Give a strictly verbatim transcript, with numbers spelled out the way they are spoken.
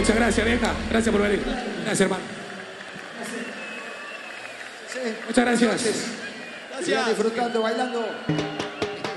Muchas gracias, vieja. Gracias por venir. Gracias, hermano. Sí. Muchas gracias. Sigan disfrutando, bailando.